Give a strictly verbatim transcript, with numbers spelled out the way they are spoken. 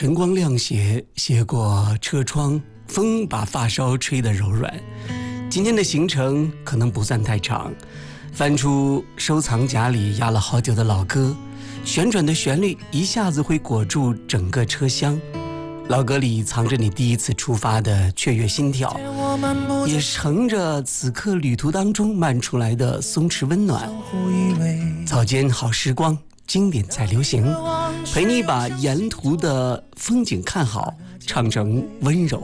晨光亮斜，斜过车窗，风把发梢吹得柔软。今天的行程可能不算太长，翻出收藏夹里压了好久的老歌，旋转的旋律一下子会裹住整个车厢。老歌里藏着你第一次出发的雀跃心跳，也盛着此刻旅途当中漫出来的松弛温暖。早间好时光，经典再流行，陪你把沿途的风景看好，唱成温柔